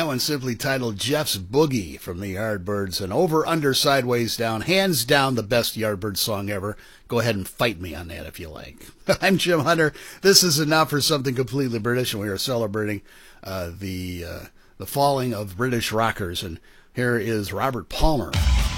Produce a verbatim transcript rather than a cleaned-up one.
one simply titled Jeff's Boogie from the Yardbirds, and Over, Under, Sideways, Down. Hands down the best Yardbirds song ever. Go ahead and fight me on that if you like. I'm Jim Hunter. This is Enough for Something Completely British, and we are celebrating uh, the, uh, the falling of British rockers. And here is Robert Palmer.